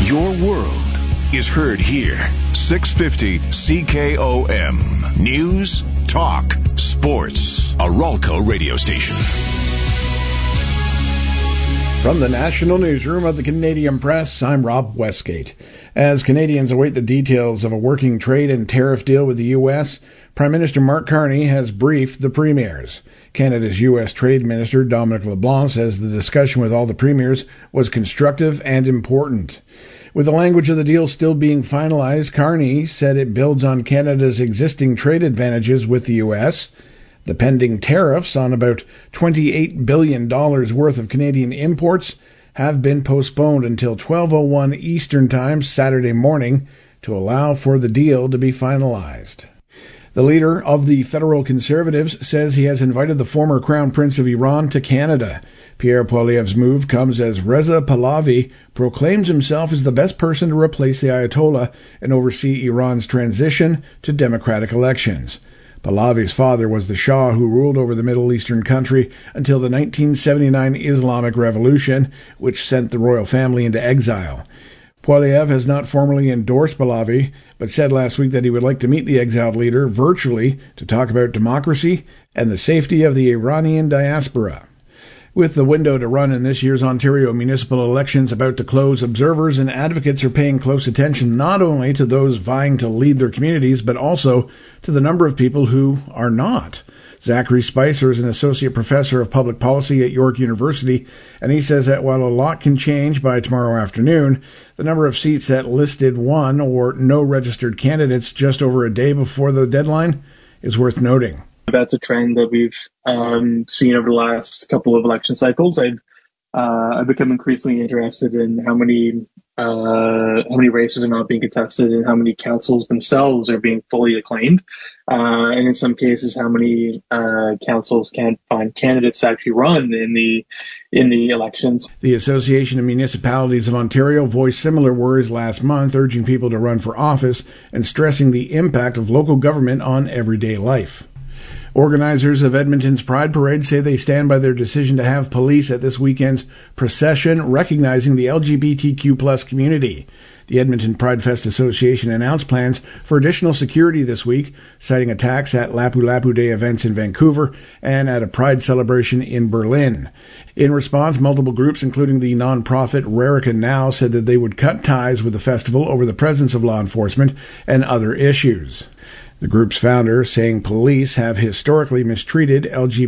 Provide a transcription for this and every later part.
Your world is heard here. 650 CKOM. News, talk, sports. A Ralco radio station. From the National Newsroom of the Canadian Press, I'm Rob Westgate. As Canadians await the details of a working trade and tariff deal with the U.S., Prime Minister Mark Carney has briefed the premiers. Canada's U.S. Trade Minister Dominic LeBlanc says the discussion with all the premiers was constructive and important. With the language of the deal still being finalized, Carney said it builds on Canada's existing trade advantages with the U.S. The pending tariffs on about $28 billion worth of Canadian imports have been postponed until 12:01 Eastern Time Saturday morning to allow for the deal to be finalized. The leader of the federal Conservatives says he has invited the former Crown Prince of Iran to Canada. Pierre Poilievre's move comes as Reza Pahlavi proclaims himself as the best person to replace the Ayatollah and oversee Iran's transition to democratic elections. Pahlavi's father was the Shah who ruled over the Middle Eastern country until the 1979 Islamic Revolution, which sent the royal family into exile. Poilievre has not formally endorsed Pahlavi, but said last week that he would like to meet the exiled leader virtually to talk about democracy and the safety of the Iranian diaspora. With the window to run in this year's Ontario municipal elections about to close, observers and advocates are paying close attention not only to those vying to lead their communities, but also to the number of people who are not. Zachary Spicer is an associate professor of public policy at York University, and he says that while a lot can change by tomorrow afternoon, the number of seats that listed one or no registered candidates just over a day before the deadline is worth noting. That's a trend that we've seen over the last couple of election cycles. I've become increasingly interested in how many races are not being contested and how many councils themselves are being fully acclaimed, and in some cases how many councils can't find candidates to actually run in the elections. The Association of Municipalities of Ontario voiced similar worries last month, urging people to run for office and stressing the impact of local government on everyday life. Organizers of Edmonton's Pride Parade say they stand by their decision to have police at this weekend's procession recognizing the LGBTQ+ community. The Edmonton Pride Fest Association announced plans for additional security this week, citing attacks at Lapu Lapu Day events in Vancouver and at a Pride celebration in Berlin. In response, multiple groups, including the nonprofit Rarican Now, said that they would cut ties with the festival over the presence of law enforcement and other issues. The group's founder saying police have historically mistreated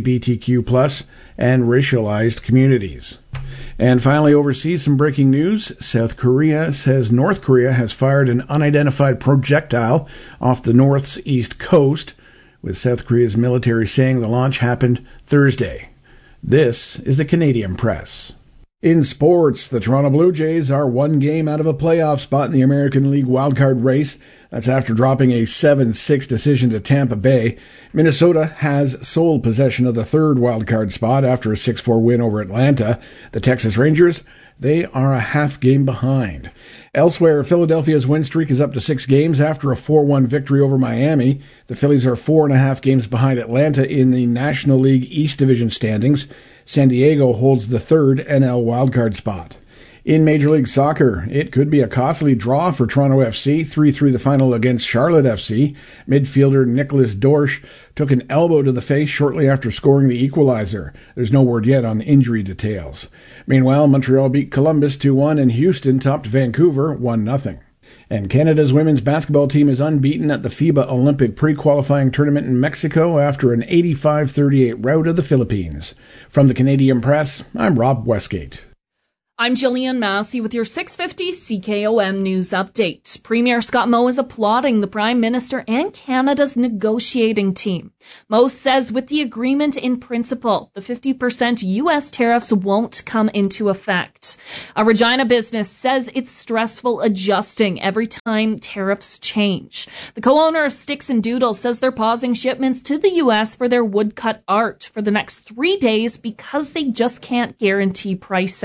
LGBTQ+ and racialized communities. And finally, overseas, some breaking news. South Korea says North Korea has fired an unidentified projectile off the North's east coast, with South Korea's military saying the launch happened Thursday. This is the Canadian Press. In sports, the Toronto Blue Jays are one game out of a playoff spot in the American League wildcard race. That's after dropping a 7-6 decision to Tampa Bay. Minnesota has sole possession of the third wildcard spot after a 6-4 win over Atlanta. The Texas Rangers, they are a half game behind. Elsewhere, Philadelphia's win streak is up to 6 games after a 4-1 victory over Miami. The Phillies are 4.5 games behind Atlanta in the National League East Division standings. San Diego holds the third NL wildcard spot. In Major League Soccer, it could be a costly draw for Toronto FC, 3-3 the final against Charlotte FC. Midfielder Nicholas Dorsch took an elbow to the face shortly after scoring the equalizer. There's no word yet on injury details. Meanwhile, Montreal beat Columbus 2-1 and Houston topped Vancouver 1-0. And Canada's women's basketball team is unbeaten at the FIBA Olympic pre-qualifying tournament in Mexico after an 85-38 rout of the Philippines. From the Canadian Press, I'm Rob Westgate. I'm Jillian Massey with your 650 CKOM News Update. Premier Scott Moe is applauding the Prime Minister and Canada's negotiating team. Moe says with the agreement in principle, the 50% U.S. tariffs won't come into effect. A Regina business says it's stressful adjusting every time tariffs change. The co-owner of Sticks and Doodles says they're pausing shipments to the U.S. for their woodcut art for the next 3 days because they just can't guarantee pricing.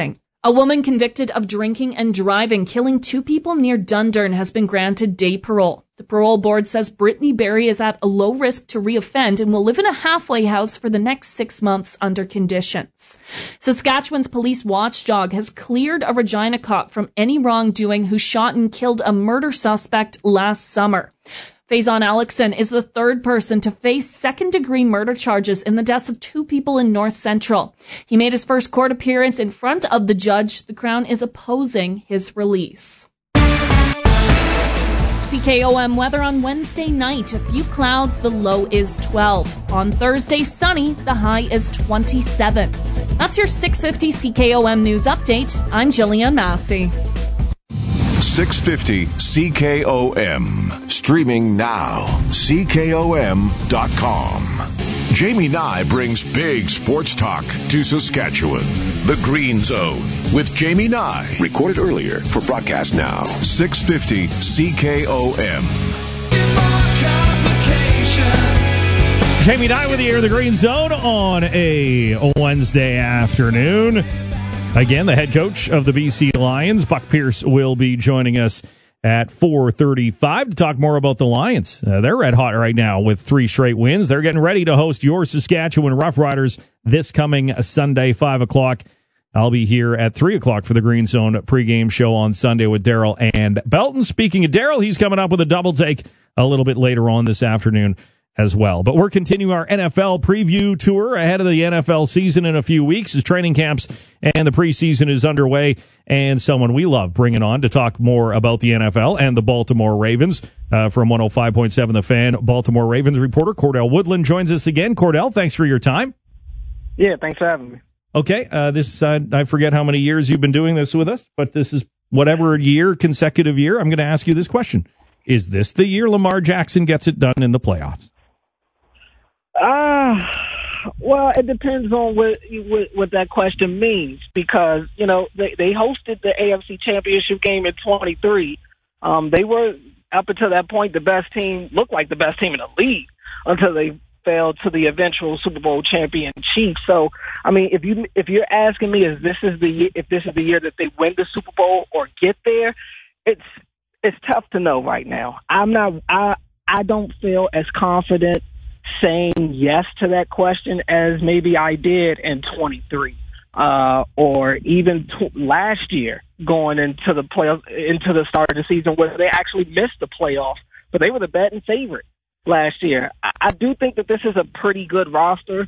A woman convicted of drinking and driving, killing 2 people near Dundurn, has been granted day parole. The parole board says Brittany Berry is at a low risk to reoffend and will live in a halfway house for the next 6 months under conditions. Saskatchewan's police watchdog has cleared a Regina cop from any wrongdoing who shot and killed a murder suspect last summer. Faison Alexson is the 3rd person to face second-degree murder charges in the deaths of 2 people in North Central. He made his first court appearance in front of the judge. The Crown is opposing his release. CKOM weather on Wednesday night. A few clouds, the low is 12. On Thursday, sunny, the high is 27. That's your 650 CKOM news update. I'm Jillian Massey. 650 CKOM. Streaming now. CKOM.com. Jamie Nye brings big sports talk to Saskatchewan. The Green Zone with Jamie Nye. Recorded earlier for broadcast now. 650 CKOM. Jamie Nye with you here in the Green Zone on a Wednesday afternoon. Again, the head coach of the BC Lions, Buck Pierce, will be joining us at 4:35 to talk more about the Lions. They're red hot right now with 3 straight wins. They're getting ready to host your Saskatchewan Roughriders this coming Sunday, 5 o'clock. I'll be here at 3 o'clock for the Green Zone pregame show on Sunday with Daryl and Belton. Speaking of Daryl, he's coming up with a double take a little bit later on this afternoon as well. But we're continuing our NFL preview tour ahead of the NFL season in a few weeks as training camps and the preseason is underway. And someone we love bringing on to talk more about the NFL and the Baltimore Ravens from 105.7 The Fan, Baltimore Ravens reporter Cordell Woodland joins us again. Cordell, thanks for your time. Yeah, thanks for having me. Okay, I forget how many years you've been doing this with us, but this is whatever consecutive year. I'm going to ask you this question. Is this the year Lamar Jackson gets it done in the playoffs? Well, it depends on what that question means because, you know, they hosted the AFC Championship game in 23. They were, up until that point, the best team, looked like the best team in the league until they fell to the eventual Super Bowl champion Chiefs. So, I mean, if you're asking me if this is the year that they win the Super Bowl or get there, it's tough to know right now. I don't feel as confident saying yes to that question as maybe I did in 23 or even last year going into the playoffs, into the start of the season where they actually missed the playoffs, but they were the betting favorite last year. I do think that this is a pretty good roster.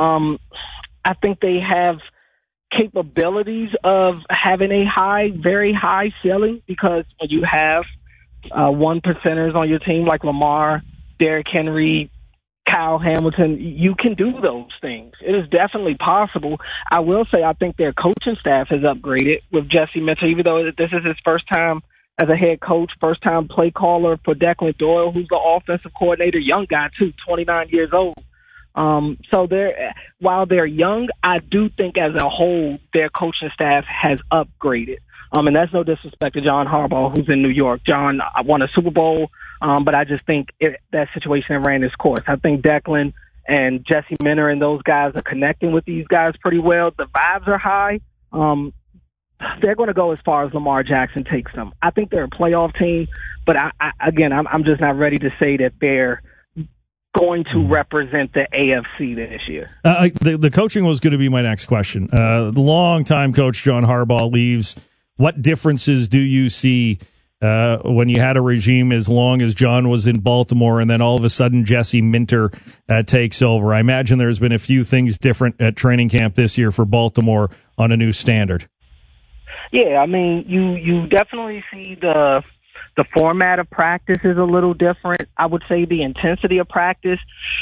I think they have capabilities of having a very high ceiling because when you have 1%ers on your team like Lamar, Derrick Henry, Kyle Hamilton, you can do those things. It is definitely possible. I will say I think their coaching staff has upgraded with Jesse Minter, even though this is his first time as a head coach, first time play caller for Declan Doyle, who's the offensive coordinator, young guy too, 29 years old. So while they're young, I do think as a whole their coaching staff has upgraded. And that's no disrespect to John Harbaugh, who's in New York. John won a Super Bowl, but I just think that situation ran its course. I think Declan and Jesse Minter and those guys are connecting with these guys pretty well. The vibes are high. They're going to go as far as Lamar Jackson takes them. I think they're a playoff team, but I'm just not ready to say that they're going to represent the AFC this year. The coaching was going to be my next question. The longtime coach John Harbaugh leaves. What differences do you see when you had a regime as long as John was in Baltimore and then all of a sudden Jesse Minter takes over? I imagine there's been a few things different at training camp this year for Baltimore on a new standard. Yeah, I mean, you definitely see the format of practice is a little different. I would say the intensity of practice.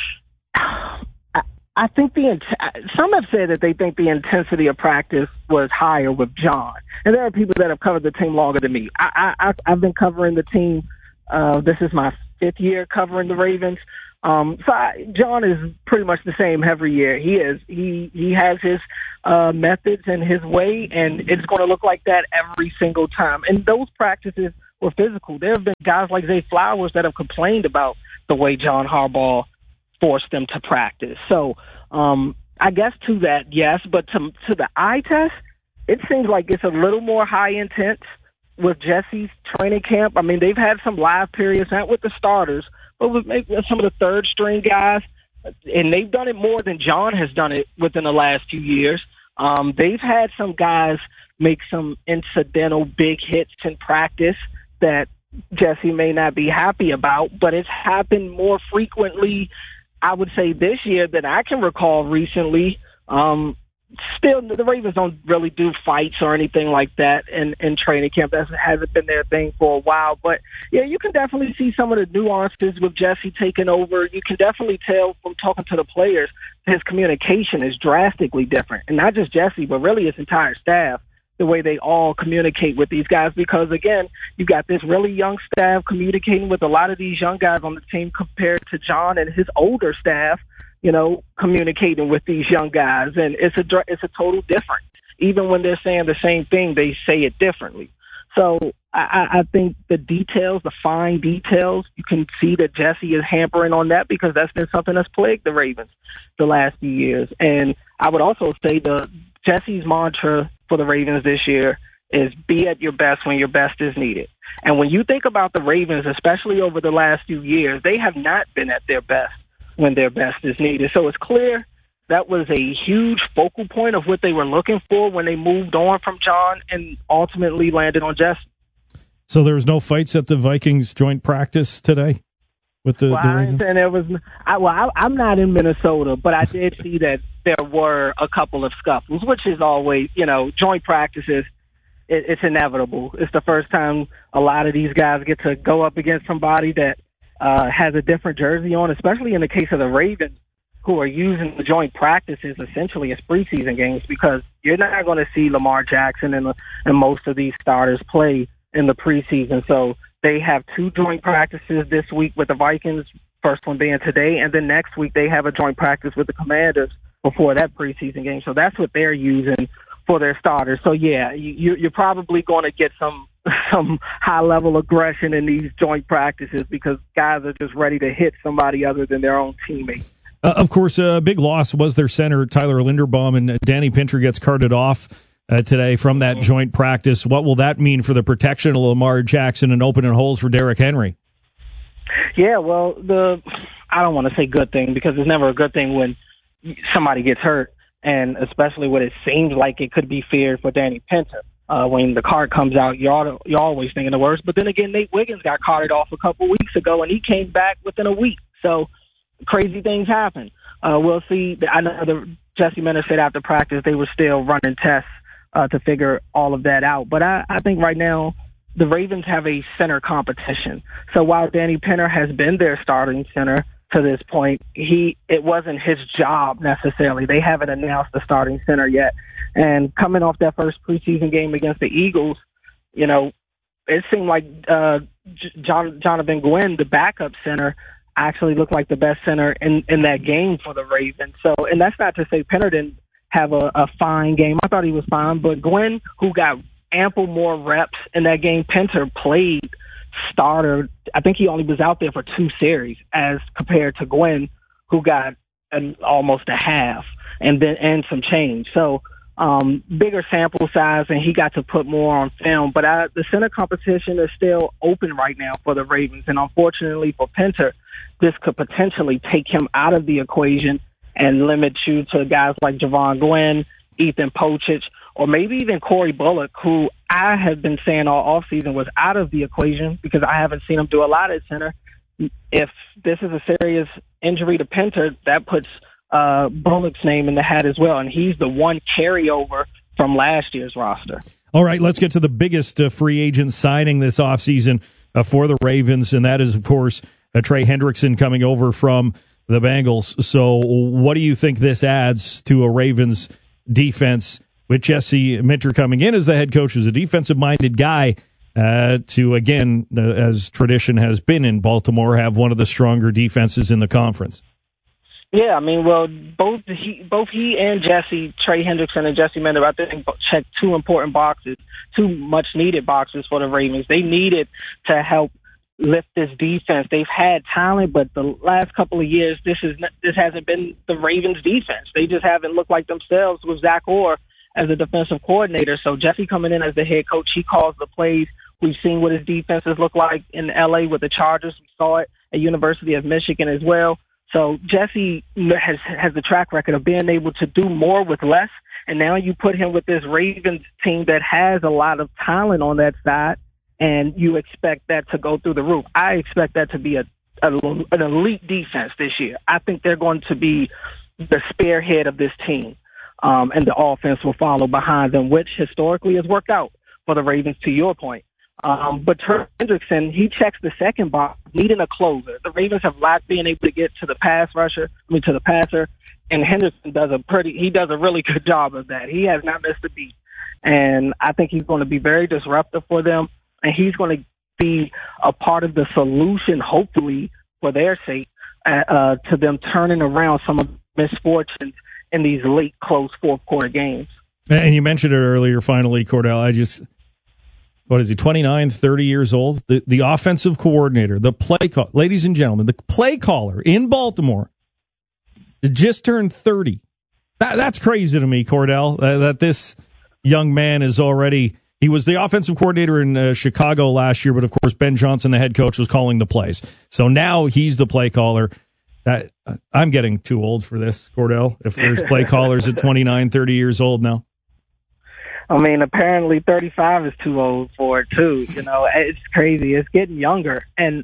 I think some have said that they think the intensity of practice was higher with John. And there are people that have covered the team longer than me. I've been covering the team. This is my 5th year covering the Ravens. John is pretty much the same every year. He has his methods and his way, and it's going to look like that every single time. And those practices were physical. There have been guys like Zay Flowers that have complained about the way John Harbaugh forced them to practice. So I guess to that, yes, but to the eye test, it seems like it's a little more high intense with Jesse's training camp. I mean, they've had some live periods, not with the starters, but with maybe some of the third string guys, and they've done it more than John has done it within the last few years. They've had some guys make some incidental big hits in practice that Jesse may not be happy about, but it's happened more frequently, I would say, this year than I can recall recently. Still, the Ravens don't really do fights or anything like that in training camp. That hasn't been their thing for a while. But, yeah, you can definitely see some of the nuances with Jesse taking over. You can definitely tell from talking to the players his communication is drastically different. And not just Jesse, but really his entire staff, the way they all communicate with these guys. Because, again, you got this really young staff communicating with a lot of these young guys on the team compared to John and his older staff, you know, communicating with these young guys. And it's a total difference. Even when they're saying the same thing, they say it differently. So I think the details, the fine details, you can see that Jesse is hampering on that because that's been something that's plagued the Ravens the last few years. And I would also say Jesse's mantra for the Ravens this year is be at your best when your best is needed. And when you think about the Ravens, especially over the last few years, they have not been at their best when their best is needed. So it's clear that was a huge focal point of what they were looking for when they moved on from John and ultimately landed on Jesse. So there was no fights at the Vikings joint practice today with the Ravens? I'm not in Minnesota, but I did see that there were a couple of scuffles, which is always, you know, joint practices. It's inevitable. It's the first time a lot of these guys get to go up against somebody that has a different jersey on, especially in the case of the Ravens, who are using the joint practices essentially as preseason games, because you're not going to see Lamar Jackson and most of these starters play in the preseason. So they have two joint practices this week with the Vikings, first one being today, and then next week they have a joint practice with the Commanders before that preseason game. So that's what they're using for their starters. So, yeah, you're probably going to get some high-level aggression in these joint practices because guys are just ready to hit somebody other than their own teammate. Of course, a big loss was their center, Tyler Linderbaum, and Danny Pinter gets carted off today from that joint practice. What will that mean for the protection of Lamar Jackson and opening holes for Derrick Henry? Yeah, well, I don't want to say good thing because it's never a good thing when somebody gets hurt, and especially when it seems like it could be feared for Danny Pinter. When the card comes out, you're always thinking the worst. But then again, Nate Wiggins got carted off a couple weeks ago, and he came back within a week. So crazy things happen. We'll see. I know Jesse Minter said after practice they were still running tests to figure all of that out. But I think right now the Ravens have a center competition. So while Danny Pinter has been their starting center to this point, it wasn't his job necessarily. They haven't announced the starting center yet. And coming off that first preseason game against the Eagles, you know, it seemed like Jonathan Gwynn, the backup center, actually looked like the best center in that game for the Ravens. So, and that's not to say Pinter didn't have a fine game. I thought he was fine, but Gwynn, who got ample more reps in that game, Pinter played starter. I think he only was out there for 2 series as compared to Gwynn, who got almost a half and some change. So bigger sample size, and he got to put more on film. But the center competition is still open right now for the Ravens, and unfortunately for Pinter, this could potentially take him out of the equation and limit you to guys like Javon Gwynn, Ethan Pochich, or maybe even Corey Bullock, who I have been saying all offseason was out of the equation because I haven't seen him do a lot at center. If this is a serious injury to Pinter, that puts Bullock's name in the hat as well, and he's the one carryover from last year's roster. All right, let's get to the biggest free agent signing this offseason for the Ravens, and that is, of course, Trey Hendrickson coming over from the Bengals. So what do you think this adds to a Ravens defense with Jesse Minter coming in as the head coach, as a defensive-minded guy, to, again, as tradition has been in Baltimore, have one of the stronger defenses in the conference? Yeah, I mean, well, both he and Jesse, Trey Hendrickson and Jesse Minter, I think checked 2 important boxes, 2 much-needed boxes for the Ravens. They needed to help lift this defense. They've had talent, but the last couple of years, this hasn't been the Ravens' defense. They just haven't looked like themselves with Zach Orr as a defensive coordinator. So Jesse coming in as the head coach, he calls the plays. We've seen what his defenses look like in L.A. with the Chargers. We saw it at University of Michigan as well. So Jesse has the track record of being able to do more with less. And now you put him with this Ravens team that has a lot of talent on that side, and you expect that to go through the roof. I expect that to be an elite defense this year. I think they're going to be the spearhead of this team, and the offense will follow behind them, which historically has worked out for the Ravens, to your point. But Trey Hendrickson, he checks the second box, needing a closer. The Ravens have lacked being able to get to the to the passer, and Hendrickson does a really good job of that. He has not missed a beat, and I think he's going to be very disruptive for them, and he's going to be a part of the solution, hopefully, for their sake, to them turning around some of the misfortunes in these late, close fourth-quarter games. And you mentioned it earlier, finally, Cordell. What is he, 29, 30 years old? The offensive coordinator, ladies and gentlemen, the play caller in Baltimore just turned 30. That's crazy to me, Cordell, that this young man is already – he was the offensive coordinator in Chicago last year, but, of course, Ben Johnson, the head coach, was calling the plays. So now he's the play caller. I'm getting too old for this, Cordell, if there's play callers at 29, 30 years old now. I mean, apparently 35 is too old for it, too. You know, it's crazy. It's getting younger. And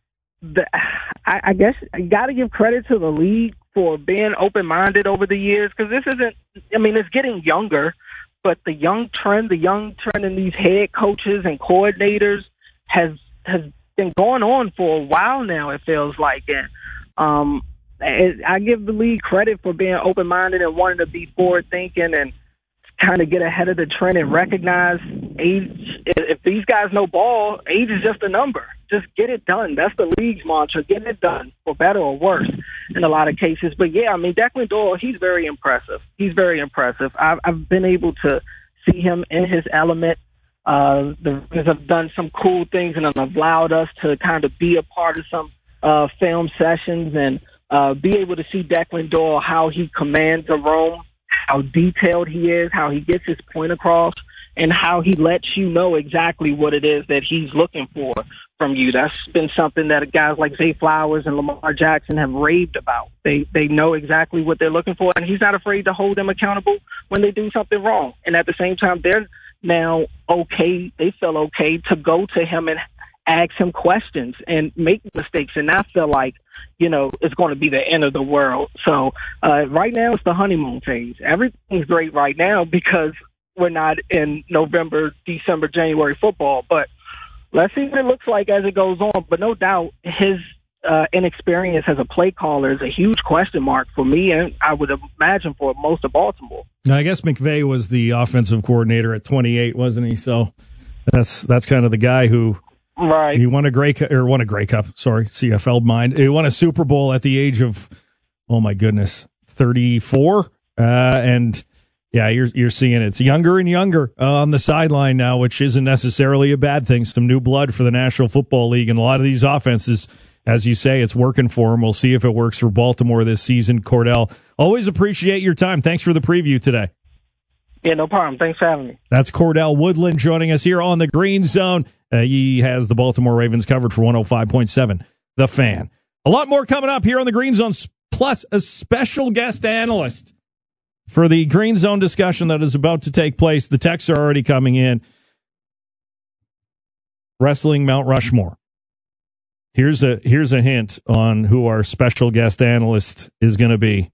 I guess you got to give credit to the league for being open-minded over the years, because this isn't – I mean, it's getting younger, but the young trend in these head coaches and coordinators has been going on for a while now, it feels like. And I give the league credit for being open-minded and wanting to be forward-thinking and kind of get ahead of the trend and recognize age. If these guys know ball, age is just a number. Just get it done. That's the league's mantra. Get it done, for better or worse in a lot of cases. But, yeah, I mean, Declan Doyle, he's very impressive. I've been able to see him in his element. The Ravens have done some cool things and have allowed us to kind of be a part of some film sessions and be able to see Declan Doyle, how he commands a room, how detailed he is, how he gets his point across, and how he lets you know exactly what it is that he's looking for from you. That's been something that guys like Zay Flowers and Lamar Jackson have raved about. They know exactly what they're looking for, and he's not afraid to hold them accountable when they do something wrong. And at the same time, they're now okay. They feel okay to go to him and ask him questions and make mistakes and not feel like, you know, it's going to be the end of the world. So right now it's the honeymoon phase. Everything's great right now because we're not in November, December, January football. But let's see what it looks like as it goes on. But no doubt his inexperience as a play caller is a huge question mark for me, and I would imagine for most of Baltimore. Now, I guess McVay was the offensive coordinator at 28, wasn't he? So that's kind of the guy who – right. He won a Grey Cup. Sorry, CFL mind. He won a Super Bowl at the age of, 34. And yeah, you're seeing it. It's younger and younger on the sideline now, which isn't necessarily a bad thing. Some new blood for the National Football League, and a lot of these offenses, as you say, it's working for them. We'll see if it works for Baltimore this season. Cordell, always appreciate your time. Thanks for the preview today. Yeah, no problem. Thanks for having me. That's Cordell Woodland joining us here on the Green Zone. He has the Baltimore Ravens covered for 105.7, The Fan. A lot more coming up here on the Green Zone, plus a special guest analyst for the Green Zone discussion that is about to take place. The texts are already coming in. Wrestling Mount Rushmore. Here's a hint on who our special guest analyst is going to be.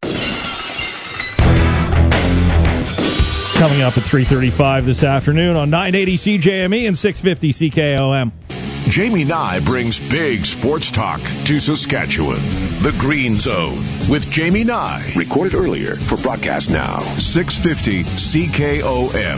Coming up at 3:35 this afternoon on 980 CJME and 650 CKOM. Jamie Nye brings big sports talk to Saskatchewan. The Green Zone with Jamie Nye. Recorded earlier for broadcast now. 650 CKOM.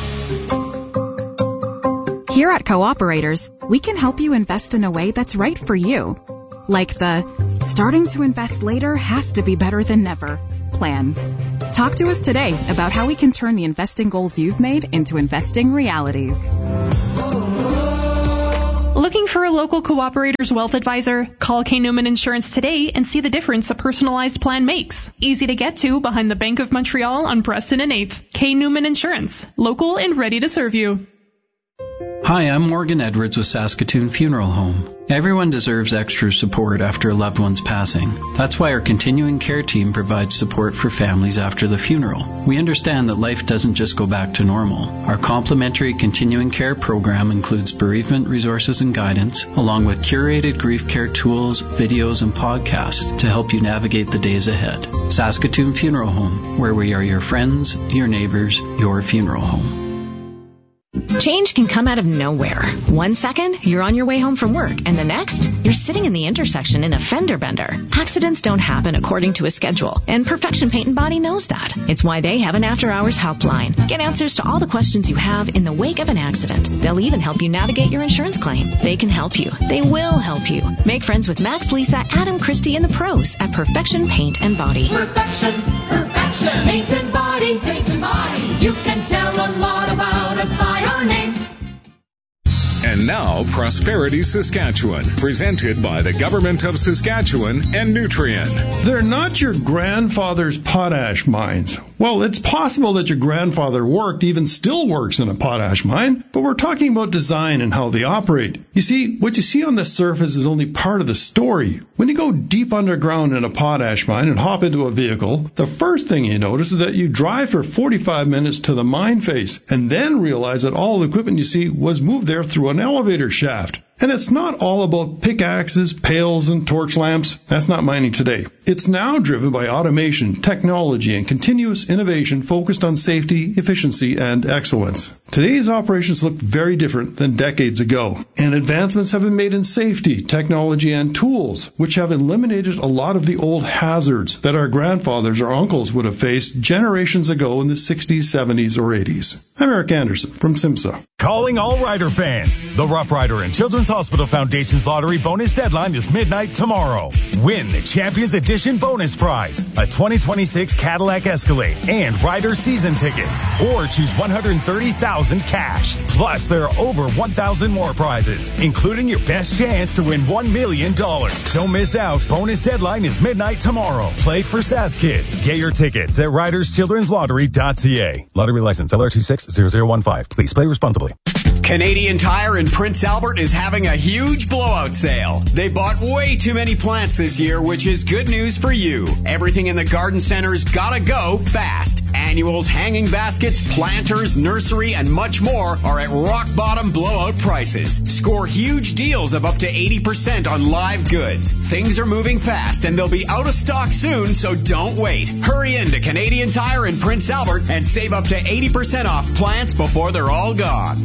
Here at Cooperators, we can help you invest in a way that's right for you. Like the starting to invest later has to be better than never plan. Talk to us today about how we can turn the investing goals you've made into investing realities. Looking for a local cooperator's wealth advisor? Call K. Newman Insurance today and see the difference a personalized plan makes. Easy to get to behind the Bank of Montreal on Preston and 8th. K. Newman Insurance. Local and ready to serve you. Hi, I'm Morgan Edwards with Saskatoon Funeral Home. Everyone deserves extra support after a loved one's passing. That's why our continuing care team provides support for families after the funeral. We understand that life doesn't just go back to normal. Our complimentary continuing care program includes bereavement resources and guidance, along with curated grief care tools, videos, and podcasts to help you navigate the days ahead. Saskatoon Funeral Home, where we are your friends, your neighbors, your funeral home. Change can come out of nowhere. 1 second, you're on your way home from work, and the next, you're sitting in the intersection in a fender bender. Accidents don't happen according to a schedule, and Perfection Paint and Body knows that. It's why they have an after-hours helpline. Get answers to all the questions you have in the wake of an accident. They'll even help you navigate your insurance claim. They can help you. They will help you. Make friends with Max, Lisa, Adam, Christy, and the pros at Perfection Paint and Body. Perfection Paint and Body. Paint and Body. You can tell a lot about us by our name. And now, Prosperity Saskatchewan, presented by the Government of Saskatchewan and Nutrien. They're not your grandfather's potash mines. Well, it's possible that your grandfather worked, even still works in a potash mine, but we're talking about design and how they operate. You see, what you see on the surface is only part of the story. When you go deep underground in a potash mine and hop into a vehicle, the first thing you notice is that you drive for 45 minutes to the mine face and then realize that all the equipment you see was moved there through an elevator shaft. And it's not all about pickaxes, pails, and torch lamps. That's not mining today. It's now driven by automation, technology, and continuous innovation focused on safety, efficiency, and excellence. Today's operations look very different than decades ago, and advancements have been made in safety, technology, and tools, which have eliminated a lot of the old hazards that our grandfathers or uncles would have faced generations ago in the 60s, 70s, or 80s. I'm Eric Anderson from SIMSA. Calling all Rider fans. The Rough Rider and Children's Hospital Foundation's lottery bonus deadline is midnight tomorrow. Win the Champions Edition bonus prize, a 2026 Cadillac Escalade and Rider season tickets, or choose $130,000 cash. Plus, there are over 1,000 more prizes, including your best chance to win $1 million. Don't miss out. Bonus deadline is midnight tomorrow. Play for SAS Kids. Get your tickets at riderschildrenslottery.ca. Lottery license LR260015. Please play responsibly. Canadian Tire in Prince Albert is having a huge blowout sale. They bought way too many plants this year, which is good news for you. Everything in the garden center's gotta go fast. Annuals, hanging baskets, planters, nursery, and much more are at rock bottom blowout prices. Score huge deals of up to 80% on live goods. Things are moving fast and they'll be out of stock soon, so don't wait. Hurry into Canadian Tire in Prince Albert and save up to 80% off plants before they're all gone.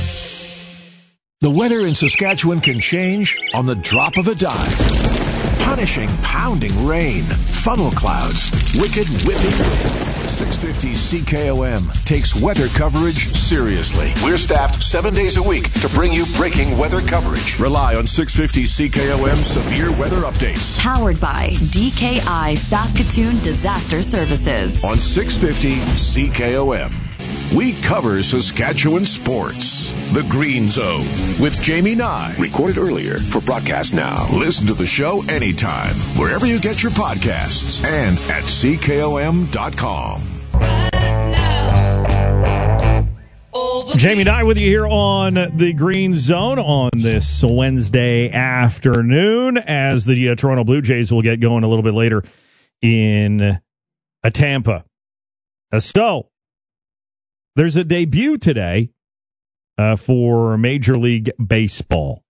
The weather in Saskatchewan can change on the drop of a dime. Punishing, pounding rain, funnel clouds, wicked whipping wind. 650 CKOM takes weather coverage seriously. We're staffed 7 days a week to bring you breaking weather coverage. Rely on 650 CKOM severe weather updates. Powered by DKI Saskatoon Disaster Services. On 650 CKOM. We cover Saskatchewan sports. The Green Zone with Jamie Nye. Recorded earlier for broadcast now. Listen to the show anytime, wherever you get your podcasts and at CKOM.com. Jamie Nye with you here on the Green Zone on this Wednesday afternoon as the Toronto Blue Jays will get going a little bit later in Tampa. So, there's a debut today for Major League Baseball.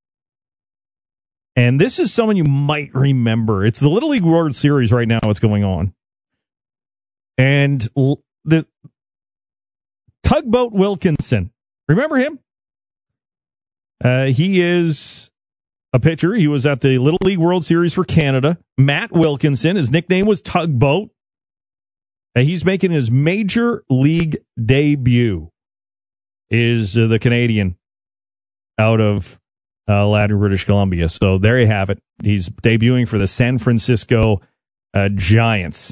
And this is someone you might remember. It's the Little League World Series right now. What's going on? And the Tugboat Wilkinson. Remember him? He is a pitcher. He was at the Little League World Series for Canada. Matt Wilkinson. His nickname was Tugboat. He's making his major league debut. Is the Canadian out of Ladner, British Columbia. So there you have it. He's debuting for the San Francisco Giants.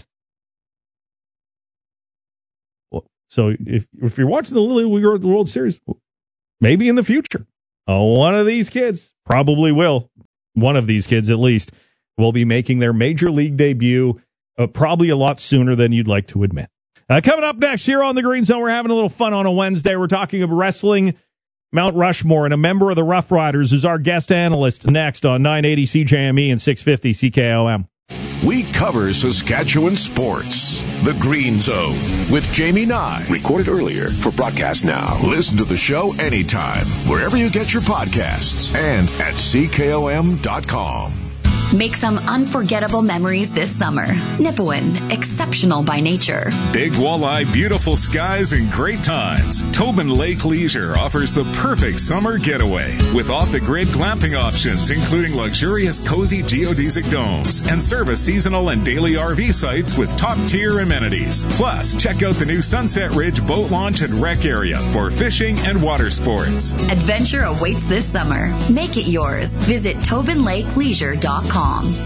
So if you're watching the Little League World Series, maybe in the future, one of these kids probably will. One of these kids, at least, will be making their major league debut probably a lot sooner than you'd like to admit. Coming up next here on the Green Zone, we're having a little fun on a Wednesday. We're talking about wrestling, Mount Rushmore, and a member of the Rough Riders is our guest analyst next on 980 CJME and 650 CKOM. We cover Saskatchewan sports. The Green Zone with Jamie Nye. Recorded earlier for broadcast now. Listen to the show anytime, wherever you get your podcasts, and at CKOM.com. Make some unforgettable memories this summer. Nipawin, exceptional by nature. Big walleye, beautiful skies, and great times. Tobin Lake Leisure offers the perfect summer getaway with off-the-grid glamping options, including luxurious, cozy geodesic domes, and service seasonal and daily RV sites with top-tier amenities. Plus, check out the new Sunset Ridge boat launch and rec area for fishing and water sports. Adventure awaits this summer. Make it yours. Visit TobinLakeLeisure.com.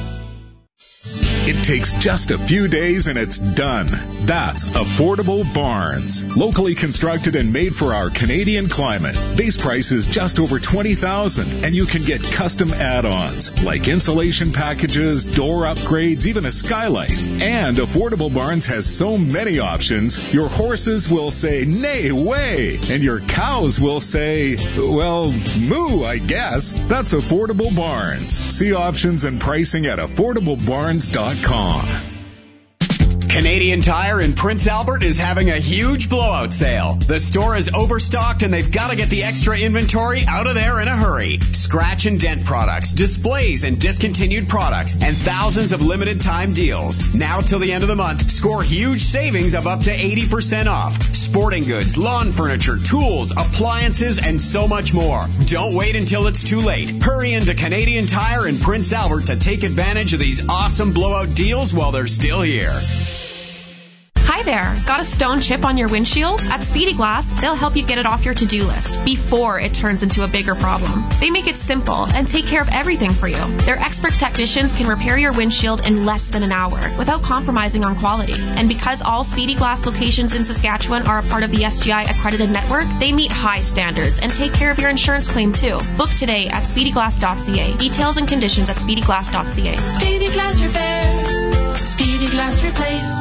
It takes just a few days and it's done. That's Affordable Barns. Locally constructed and made for our Canadian climate. Base price is just over $20,000 and you can get custom add-ons like insulation packages, door upgrades, even a skylight. And Affordable Barns has so many options, your horses will say, nay, way, and your cows will say, well, moo, I guess. That's Affordable Barns. See options and pricing at affordablebarns.com. Canadian Tire in Prince Albert is having a huge blowout sale. The store is overstocked and they've got to get the extra inventory out of there in a hurry. Scratch and dent products, displays and discontinued products, and thousands of limited time deals. Now till the end of the month, score huge savings of up to 80% off. Sporting goods, lawn furniture, tools, appliances, and so much more. Don't wait until it's too late. Hurry into Canadian Tire in Prince Albert to take advantage of these awesome blowout deals while they're still here. Hi there. Got a stone chip on your windshield? At Speedy Glass, they'll help you get it off your to-do list before it turns into a bigger problem. They make it simple and take care of everything for you. Their expert technicians can repair your windshield in less than an hour without compromising on quality. And because all Speedy Glass locations in Saskatchewan are a part of the SGI accredited network, they meet high standards and take care of your insurance claim too. Book today at speedyglass.ca. Details and conditions at speedyglass.ca. Speedy Glass Repair. Speedy Glass Replace.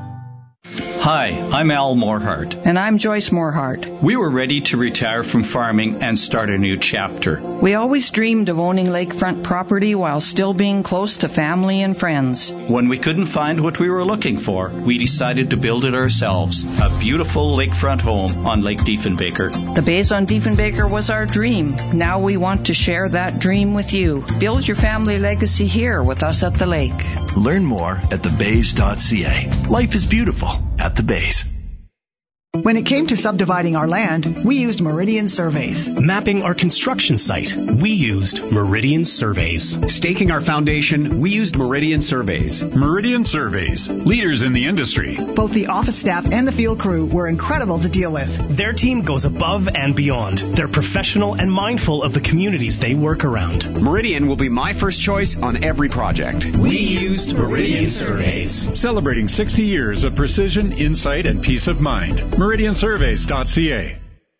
Hi, I'm Al Morehart. And I'm Joyce Morehart. We were ready to retire from farming and start a new chapter. We always dreamed of owning lakefront property while still being close to family and friends. When we couldn't find what we were looking for, we decided to build it ourselves. A beautiful lakefront home on Lake Diefenbaker. The Bays on Diefenbaker was our dream. Now we want to share that dream with you. Build your family legacy here with us at the lake. Learn more at thebays.ca. Life is beautiful at the Bays. When it came to subdividing our land, we used Meridian Surveys. Mapping our construction site, we used Meridian Surveys. Staking our foundation, we used Meridian Surveys. Meridian Surveys, leaders in the industry. Both the office staff and the field crew were incredible to deal with. Their team goes above and beyond. They're professional and mindful of the communities they work around. Meridian will be my first choice on every project. We used Meridian Surveys. Celebrating 60 years of precision, insight, and peace of mind. MeridianSurveys.ca.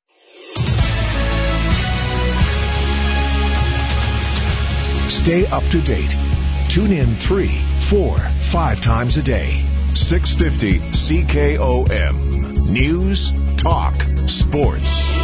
Stay up to date. Tune in 3, 4, 5 times a day. 650 CKOM. News, talk, sports.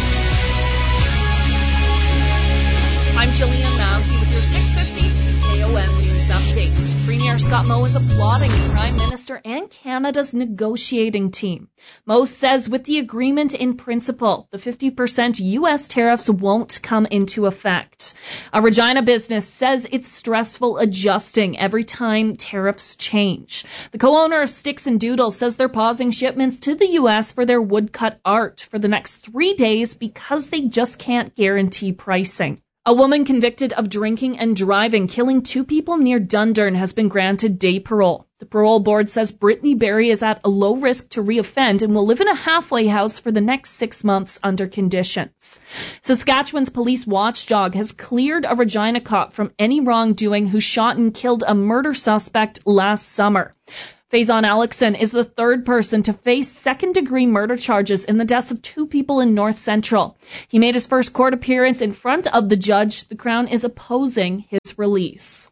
I'm Jillian Massey with your 650 CKOM News Update. Premier Scott Moe is applauding the Prime Minister and Canada's negotiating team. Moe says with the agreement in principle, the 50% U.S. tariffs won't come into effect. A Regina business says it's stressful adjusting every time tariffs change. The co-owner of Sticks and Doodles says they're pausing shipments to the U.S. for their woodcut art for the next 3 days because they just can't guarantee pricing. A woman convicted of drinking and driving, killing 2 people near Dundurn, has been granted day parole. The parole board says Brittany Berry is at a low risk to reoffend and will live in a halfway house for the next 6 months under conditions. Saskatchewan's police watchdog has cleared a Regina cop from any wrongdoing who shot and killed a murder suspect last summer. Faison Alexson is the third person to face second-degree murder charges in the deaths of 2 people in North Central. He made his first court appearance in front of the judge. The Crown is opposing his release.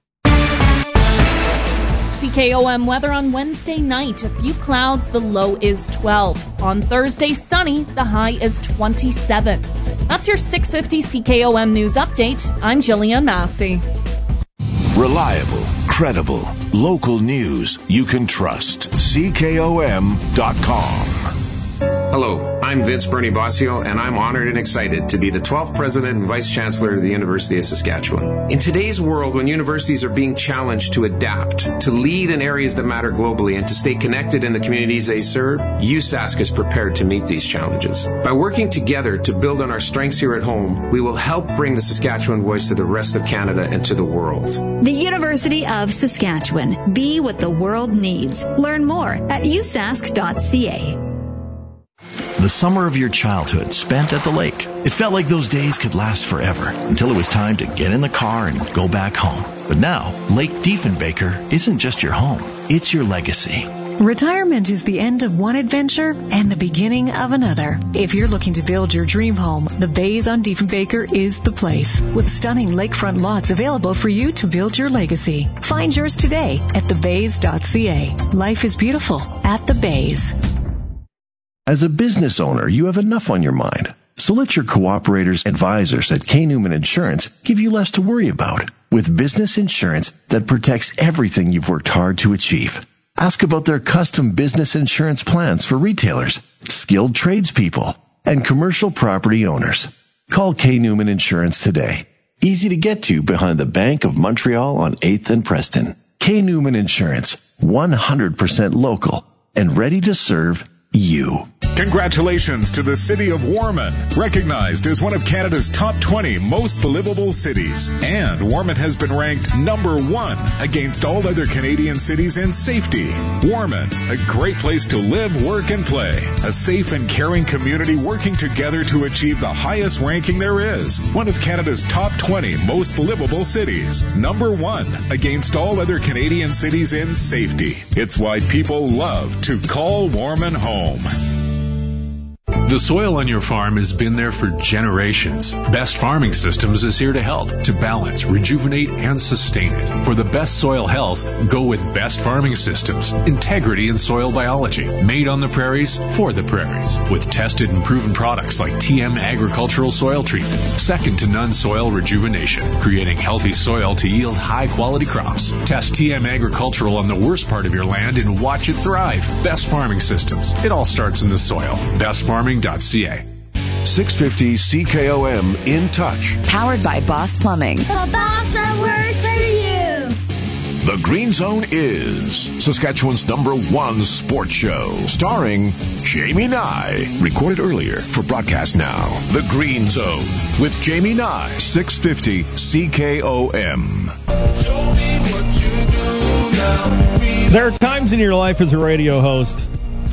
CKOM weather on Wednesday night. A few clouds, the low is 12. On Thursday, sunny, the high is 27. That's your 650 CKOM news update. I'm Jillian Massey. Reliable, credible, local news you can trust. CKOM.com. Hello, I'm Vince Bernie Bossio, and I'm honored and excited to be the 12th President and Vice Chancellor of the University of Saskatchewan. In today's world, when universities are being challenged to adapt, to lead in areas that matter globally, and to stay connected in the communities they serve, USask is prepared to meet these challenges. By working together to build on our strengths here at home, we will help bring the Saskatchewan voice to the rest of Canada and to the world. The University of Saskatchewan. Be what the world needs. Learn more at usask.ca. The summer of your childhood spent at the lake. It felt like those days could last forever until it was time to get in the car and go back home. But now, Lake Diefenbaker isn't just your home, it's your legacy. Retirement is the end of one adventure and the beginning of another. If you're looking to build your dream home, the Bays on Diefenbaker is the place. With stunning lakefront lots available for you to build your legacy. Find yours today at thebays.ca. Life is beautiful at the Bays. As a business owner, you have enough on your mind. So let your cooperators advisors at K. Newman Insurance give you less to worry about with business insurance that protects everything you've worked hard to achieve. Ask about their custom business insurance plans for retailers, skilled tradespeople, and commercial property owners. Call K. Newman Insurance today. Easy to get to behind the Bank of Montreal on 8th and Preston. K. Newman Insurance, 100% local and ready to serve you. Congratulations to the city of Warman, recognized as one of Canada's top 20 most livable cities. And Warman has been ranked number 1 against all other Canadian cities in safety. Warman, a great place to live, work, and play. A safe and caring community working together to achieve the highest ranking there is. One of Canada's top 20 most livable cities. Number 1 against all other Canadian cities in safety. It's why people love to call Warman home. The soil on your farm has been there for generations. Best Farming Systems is here to help, to balance, rejuvenate, and sustain it. For the best soil health, go with Best Farming Systems. Integrity in soil biology. Made on the prairies, for the prairies. With tested and proven products like TM Agricultural Soil Treatment. Second to none soil rejuvenation. Creating healthy soil to yield high-quality crops. Test TM Agricultural on the worst part of your land and watch it thrive. Best Farming Systems. It all starts in the soil. BestFarming.ca. 650 CKOM In Touch. Powered by Boss Plumbing. The boss that works for you. The Green Zone is Saskatchewan's #1 sports show, starring Jamie Nye. Recorded earlier for broadcast now. The Green Zone with Jamie Nye, 650 CKOM. Show me what you do now. There are times in your life as a radio host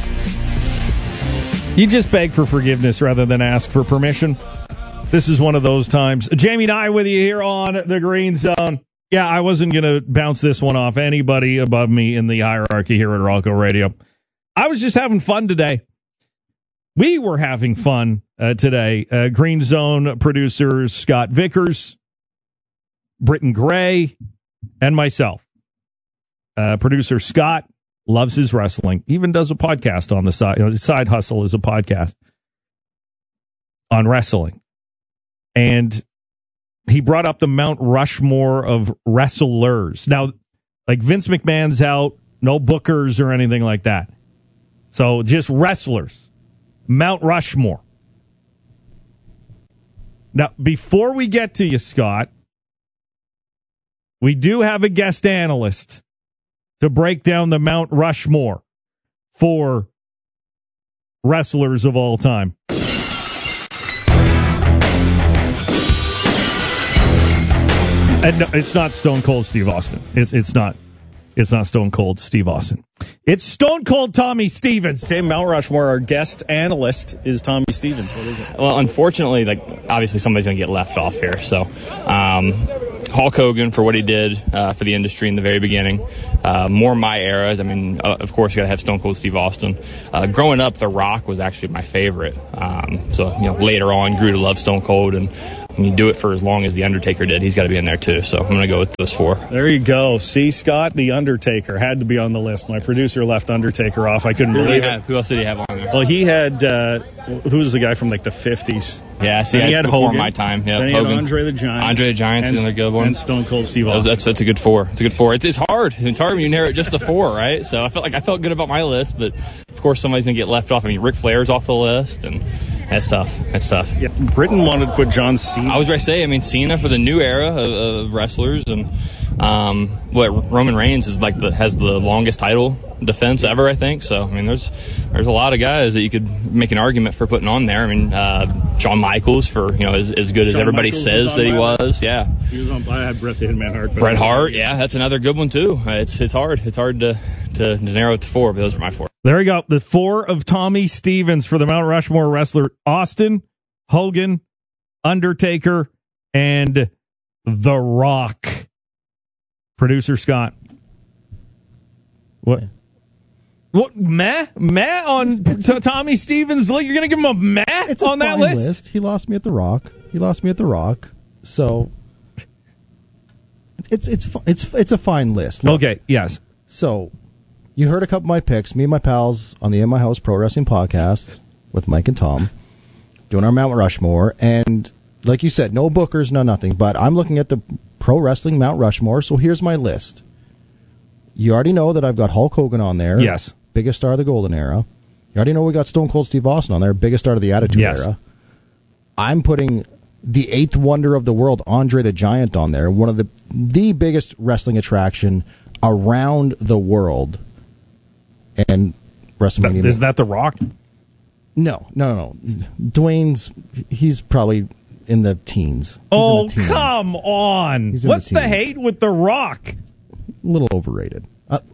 you just beg for forgiveness rather than ask for permission. This is one of those times. Jamie and I with you here on the Green Zone. Yeah, I wasn't going to bounce this one off anybody above me in the hierarchy here at Rocco Radio. I was just having fun today. We were having fun today. Green Zone producers Scott Vickers, Britton Gray, and myself. Producer Scott loves his wrestling. Even does a podcast on the side. His side hustle is a podcast on wrestling. And he brought up the Mount Rushmore of wrestlers. Now, like Vince McMahon's out, no bookers or anything like that. So just wrestlers. Mount Rushmore. Now, before we get to you, Scott, we do have a guest analyst to break down the Mount Rushmore for wrestlers of all time. And no, it's not Stone Cold Steve Austin. It's not Stone Cold Steve Austin. It's Stone Cold Tommy Stevens. Okay, Mount Rushmore, our guest analyst is Tommy Stevens. What is it? Well, unfortunately, obviously somebody's going to get left off here. So Hulk Hogan for what he did for the industry in the very beginning. More my era. I mean, of course, you got to have Stone Cold Steve Austin. Growing up, The Rock was actually my favorite. So later on, grew to love Stone Cold, and when you do it for as long as The Undertaker did, he's got to be in there too. So I'm going to go with those 4. There you go. See, Scott, The Undertaker had to be on the list. My producer left Undertaker off. I couldn't believe it. Who else did he have on there? Well, he had, who was the guy from like the 50s? Yeah, see, he had before Hogan. My time. Yeah, then he Hogan. had Andre the Giant. Andre the Giant's another good one. And Stone Cold Steve Austin. That's a good 4. It's a good 4. It's hard. It's hard when you narrow it just to 4, right? So I felt good about my list, but of course somebody's gonna get left off. I mean, Ric Flair's off the list, and that's tough. Yeah, Britain wanted to put John Cena. I was going to say, I mean, Cena for the new era of wrestlers, and Roman Reigns is has the longest title defense ever, I think. So I mean, there's a lot of guys that you could make an argument for putting on there. I mean, Shawn Michaels for as good as everybody says that he was. Yeah, he was on. I had Bret the Hitman Hart. Bret Hart, yeah, that's another good one too. It's hard to narrow it to 4, but those are my 4. There we go. The 4 of Tommy Stevens for the Mount Rushmore wrestler: Austin, Hogan, Undertaker, and The Rock. Producer Scott. What? Meh on Tommy Stevens? You're going to give him a meh on that list? He lost me at The Rock. So it's a fine list. Look, okay, yes. So you heard a couple of my picks. Me and my pals on the In My House Pro Wrestling podcast with Mike and Tom doing our Mount Rushmore. And like you said, no bookers, no nothing. But I'm looking at the Pro Wrestling Mount Rushmore. So here's my list. You already know that I've got Hulk Hogan on there. Yes. Biggest star of the Golden Era. You already know we got Stone Cold Steve Austin on there. Biggest star of the Attitude Era. I'm putting the 8th wonder of the world, Andre the Giant, on there. One of the biggest wrestling attraction around the world. And WrestleMania. Is that The Rock? No. Dwayne's, he's probably in the teens. Come on. What's the hate with The Rock? A little overrated.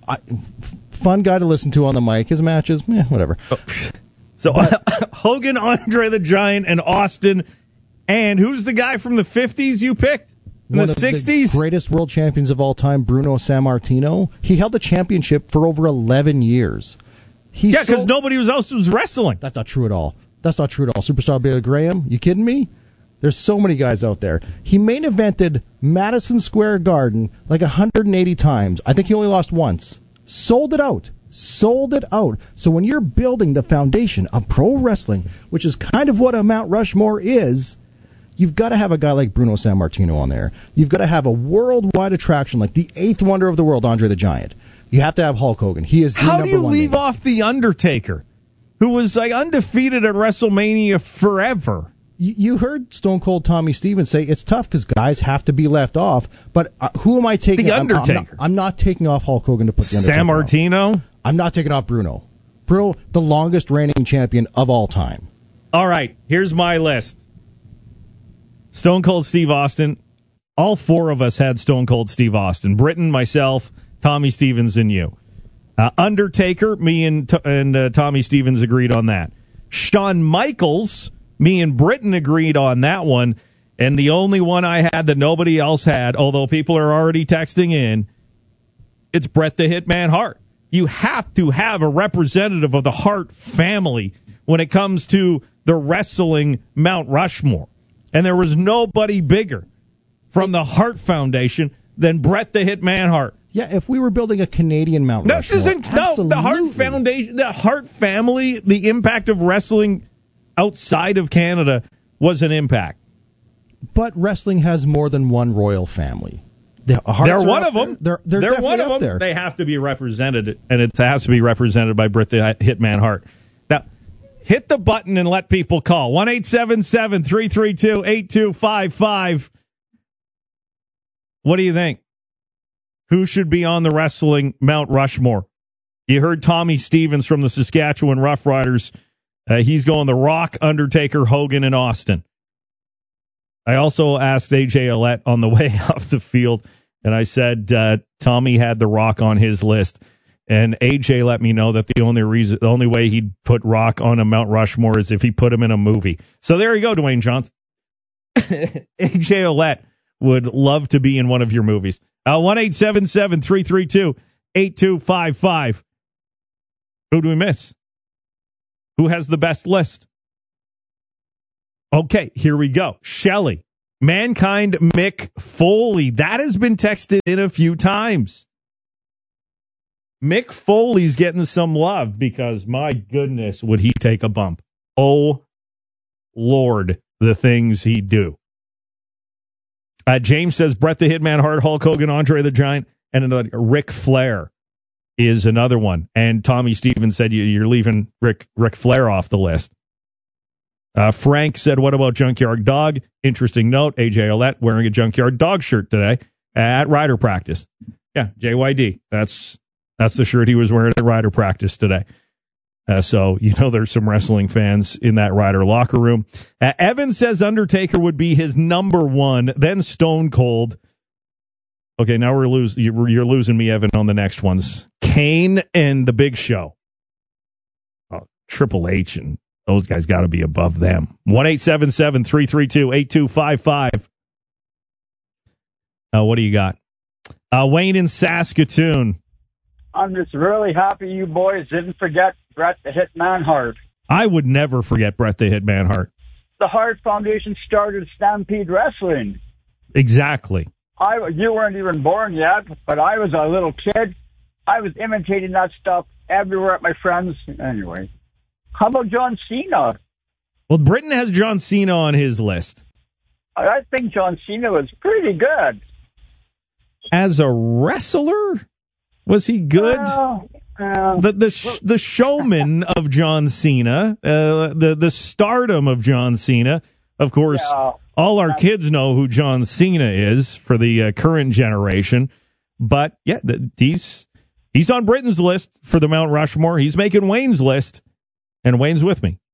Fun guy to listen to on the mic. His matches, whatever. So Hogan, Andre the Giant, and Austin. And who's the guy from the 50s you picked? In the 60s? The greatest world champions of all time, Bruno Sammartino. He held the championship for over 11 years. Because nobody else was wrestling. That's not true at all. Superstar Billy Graham, you kidding me? There's so many guys out there. He main evented Madison Square Garden like 180 times. I think he only lost once. Sold it out. So when you're building the foundation of pro wrestling, which is kind of what a Mount Rushmore is, you've got to have a guy like Bruno Sammartino on there. You've got to have a worldwide attraction like the 8th wonder of the world, Andre the Giant. You have to have Hulk Hogan. He is the How number do you one leave name. off The Undertaker, who was undefeated at WrestleMania forever? You heard Stone Cold Tommy Stevens say it's tough because guys have to be left off. But who am I taking? The Undertaker. I'm not taking off Hulk Hogan to put the Undertaker Sammartino? on. I'm not taking off Bruno. Bruno, the longest reigning champion of all time. All right, here's my list. Stone Cold Steve Austin. All 4 of us had Stone Cold Steve Austin. Britain, myself, Tommy Stevens, and you. Undertaker, me and Tommy Stevens agreed on that. Shawn Michaels, me and Britain agreed on that one. And the only one I had that nobody else had, although people are already texting in, it's Bret the Hitman Hart. You have to have a representative of the Hart family when it comes to the wrestling Mount Rushmore. And there was nobody bigger from the Hart Foundation than Bret the Hitman Hart. Yeah, if we were building a Canadian Mount Rushmore, the Hart Foundation, the Hart family, the impact of wrestling outside of Canada was an impact. But wrestling has more than one royal family. They're one of them. They're one of them. there. They have to be represented, and it has to be represented by Bret the Hitman Hart. Now, hit the button and let people call. 1-877-332-8255. What do you think? Who should be on the wrestling Mount Rushmore? You heard Tommy Stevens from the Saskatchewan Roughriders. He's going The Rock, Undertaker, Hogan, and Austin. I also asked AJ Ouellette on the way off the field, and I said Tommy had The Rock on his list. And AJ let me know that the only way he'd put Rock on a Mount Rushmore is if he put him in a movie. So there you go, Dwayne Johnson. AJ Ouellette would love to be in one of your movies. 1-877-332-8255. Who do we miss? Who has the best list? Okay, here we go. Shelley, Mankind Mick Foley. That has been texted in a few times. Mick Foley's getting some love because, my goodness, would he take a bump. Oh, Lord, the things he'd do. James says Bret the Hitman Hart, Hulk Hogan, Andre the Giant, and Ric Flair is another one. And Tommy Stevens said you're leaving Ric Flair off the list. Frank said, what about Junkyard Dog? Interesting note, AJ Ouellette wearing a Junkyard Dog shirt today at Rider practice. Yeah, JYD. That's the shirt he was wearing at Rider practice today. So, there's some wrestling fans in that Rider locker room. Evan says Undertaker would be his number one, then Stone Cold. Okay, now you're losing me, Evan, on the next ones. Kane and the Big Show. Oh, Triple H and those guys got to be above them. 1-877-332-8255. What do you got? Wayne in Saskatoon. I'm just really happy you boys didn't forget Bret the Hitman Hart. I would never forget Bret the Hitman Hart. The Hart Foundation started Stampede Wrestling. Exactly. You weren't even born yet, but I was a little kid. I was imitating that stuff everywhere at my friends. Anyway, how about John Cena? Well, Britain has John Cena on his list. I think John Cena was pretty good. As a wrestler? Was he good? The showman of John Cena, the stardom of John Cena. Of course, all our kids know who John Cena is for the current generation. But yeah, he's on Britain's list for the Mount Rushmore. He's making Wayne's list, and Wayne's with me.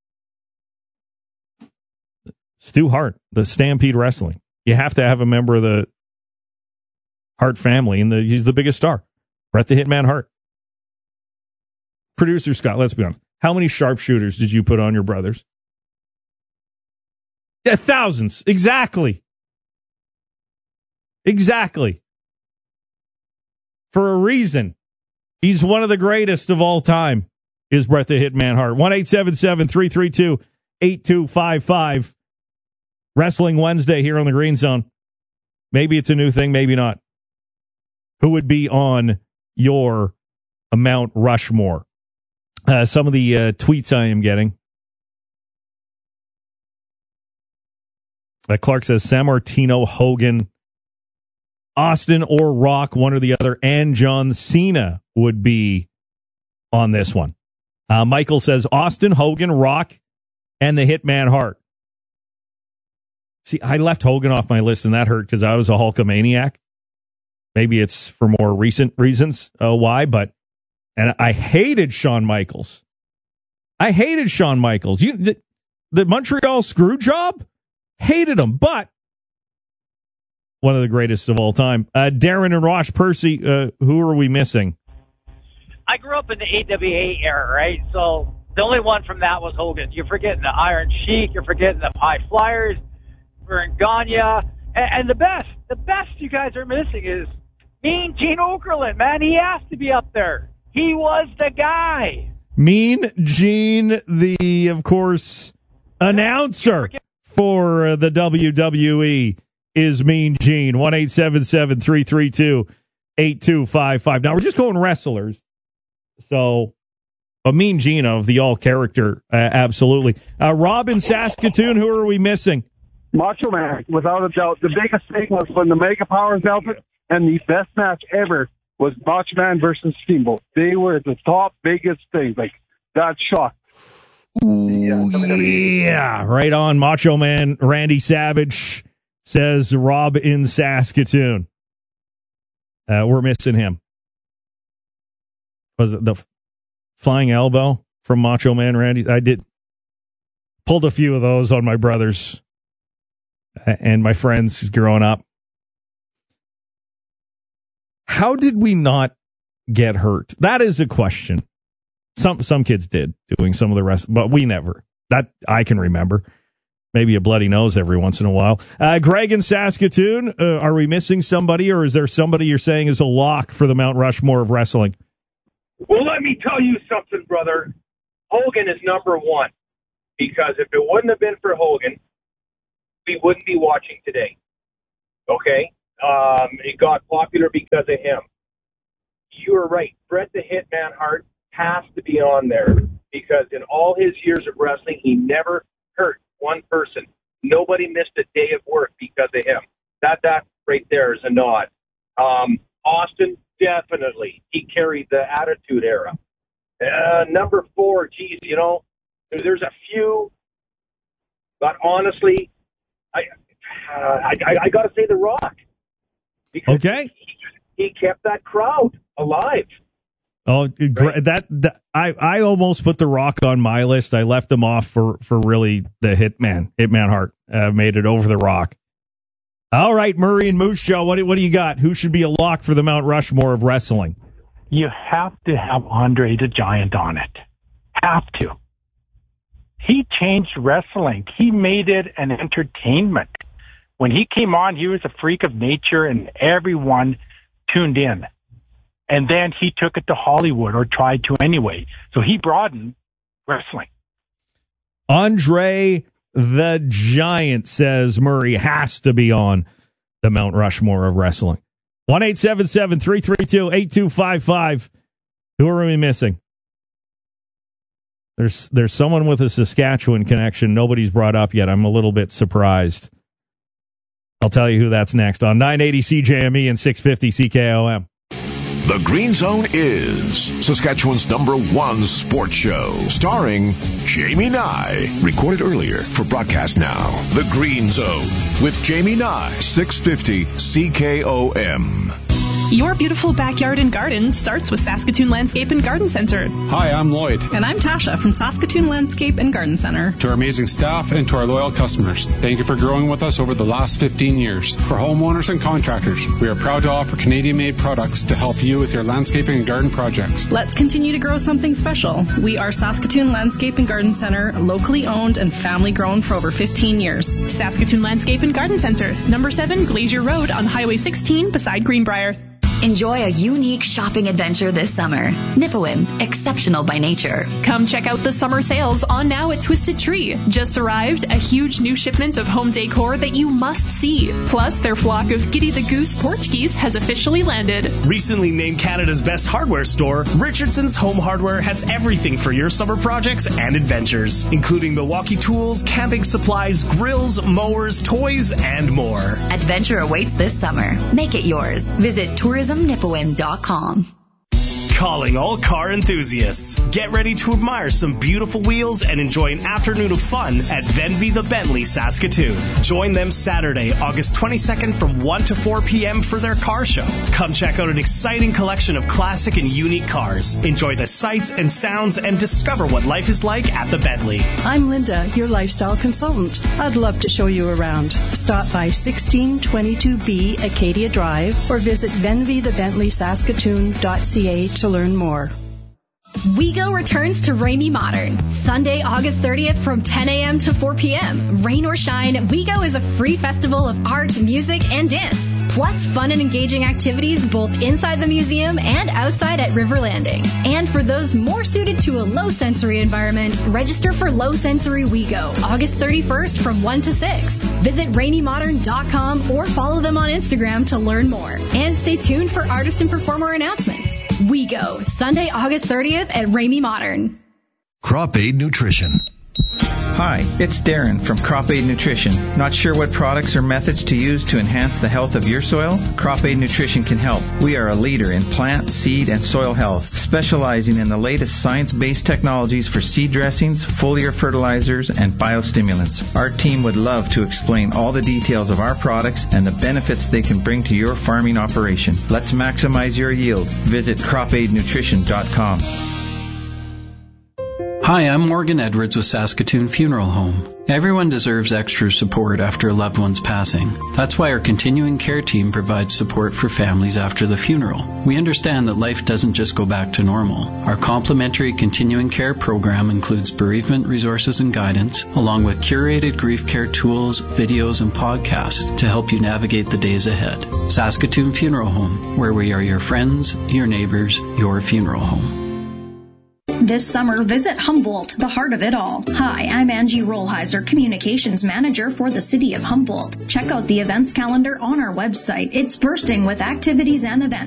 Stu Hart, the Stampede Wrestling. You have to have a member of the Hart family, and he's the biggest star. Bret the Hitman Hart. Producer Scott, let's be honest. How many sharpshooters did you put on your brothers? Yeah, thousands. Exactly. For a reason. He's one of the greatest of all time, is Bret the Hitman Hart. 1-877-332-8255. Wrestling Wednesday here on the Green Zone. Maybe it's a new thing, maybe not. Who would be on your Mount Rushmore? Some of the tweets I am getting. Clark says Sammartino, Hogan, Austin or Rock, one or the other, and John Cena would be on this one. Michael says Austin, Hogan, Rock, and the Hitman Hart. See, I left Hogan off my list, and that hurt because I was a Hulkamaniac. Maybe it's for more recent reasons why, but I hated Shawn Michaels. The Montreal screw job? Hated him, but one of the greatest of all time. Darren and Rosh Percy, who are we missing? I grew up in the AWA era, right? So the only one from that was Hogan. You're forgetting the Iron Sheik. You're forgetting the High Flyers, Vern Gagne. And the best you guys are missing is Mean Gene Okerlund, man. He has to be up there. He was the guy. Mean Gene, of course, announcer for the WWE is Mean Gene. 1-877-332-8255. Now, we're just going wrestlers. So, a Mean Gene of the all-character, absolutely. Rob in Saskatoon, who are we missing? Macho Man, without a doubt. The biggest thing was when the Mega Powers outfit, and the best match ever was Macho Man versus Steamboat. They were the top biggest things. Like, that shocked. Yeah, right on. Macho Man, Randy Savage, says Rob in Saskatoon. We're missing him. Was it the flying elbow from Macho Man Randy? I pulled a few of those on my brothers and my friends growing up. How did we not get hurt? That is a question. Some kids did doing some of the rest, but we never. That I can remember. maybe a bloody nose every once in a while. Greg in Saskatoon, are we missing somebody, or is there somebody you're saying is a lock for the Mount Rushmore of wrestling? Well, let me tell you something, brother. Hogan is number one, because if it wouldn't have been for Hogan, we wouldn't be watching today. Okay? It got popular because of him. You are right. Bret the Hitman Hart has to be on there, because in all his years of wrestling, he never hurt one person. Nobody missed a day of work because of him. That right there is a nod. Austin, definitely. He carried the Attitude Era. Number 4, geez, you know, there's a few, but honestly, I got to say The Rock. Okay. He kept that crowd alive. Oh, I almost put The Rock on my list. I left them off for really the Hitman Hart. Made it over The Rock. All right, Murray and Moose Show, what do you got? Who should be a lock for the Mount Rushmore of wrestling? You have to have Andre the Giant on it. Have to. He changed wrestling. He made it an entertainment. When he came on, he was a freak of nature, and everyone tuned in. And then he took it to Hollywood, or tried to anyway. So he broadened wrestling. Andre the Giant, says Murray, has to be on the Mount Rushmore of wrestling. 1-877-332-8255. Who are we missing? There's someone with a Saskatchewan connection nobody's brought up yet. I'm a little bit surprised. I'll tell you who that's next on 980 CJME and 650 CKOM. The Green Zone is Saskatchewan's #1 sports show, starring Jamie Nye. Recorded earlier for broadcast now. The Green Zone with Jamie Nye, 650 CKOM. Your beautiful backyard and garden starts with Saskatoon Landscape and Garden Center. Hi, I'm Lloyd. And I'm Tasha from Saskatoon Landscape and Garden Center. To our amazing staff and to our loyal customers, thank you for growing with us over the last 15 years. For homeowners and contractors, we are proud to offer Canadian-made products to help you with your landscaping and garden projects. Let's continue to grow something special. We are Saskatoon Landscape and Garden Center, locally owned and family grown for over 15 years. Saskatoon Landscape and Garden Center, number 7 Glacier Road on Highway 16 beside Greenbrier. Enjoy a unique shopping adventure this summer. Nipawin, exceptional by nature. Come check out the summer sales on now at Twisted Tree. Just arrived, a huge new shipment of home decor that you must see. Plus, their flock of Giddy the Goose Portuguese has officially landed. Recently named Canada's best hardware store, Richardson's Home Hardware has everything for your summer projects and adventures, including Milwaukee tools, camping supplies, grills, mowers, toys, and more. Adventure awaits this summer. Make it yours. Visit tourismnipawin.com. Calling all car enthusiasts. Get ready to admire some beautiful wheels and enjoy an afternoon of fun at Venby the Bentley Saskatoon. Join them Saturday, August 22nd from 1 to 4 p.m. for their car show. Come check out an exciting collection of classic and unique cars. Enjoy the sights and sounds and discover what life is like at the Bentley. I'm Linda, your lifestyle consultant. I'd love to show you around. Stop by 1622B Acadia Drive or visit venvythebentleyssaskatoon.ca to learn more. WeGo returns to Ramey Modern, Sunday, August 30th from 10 a.m. to 4 p.m. Rain or shine, WeGo is a free festival of art, music, and dance. Plus fun and engaging activities both inside the museum and outside at River Landing. And for those more suited to a low-sensory environment, register for Low Sensory WeGo, August 31st from 1 to 6. Visit RameyModern.com or follow them on Instagram to learn more. And stay tuned for artist and performer announcements. WeGo, Sunday, August 30th at Ramey Modern. Crop Aid Nutrition. Hi, it's Darren from Crop Aid Nutrition. Not sure what products or methods to use to enhance the health of your soil? Crop Aid Nutrition can help. We are a leader in plant, seed, and soil health, specializing in the latest science-based technologies for seed dressings, foliar fertilizers, and biostimulants. Our team would love to explain all the details of our products and the benefits they can bring to your farming operation. Let's maximize your yield. Visit cropaidnutrition.com. Hi, I'm Morgan Edwards with Saskatoon Funeral Home. Everyone deserves extra support after a loved one's passing. That's why our continuing care team provides support for families after the funeral. We understand that life doesn't just go back to normal. Our complimentary continuing care program includes bereavement resources and guidance, along with curated grief care tools, videos, and podcasts to help you navigate the days ahead. Saskatoon Funeral Home, where we are your friends, your neighbors, your funeral home. This summer, visit Humboldt, the heart of it all. Hi, I'm Angie Rollheiser, Communications Manager for the City of Humboldt. Check out the events calendar on our website. It's bursting with activities and events.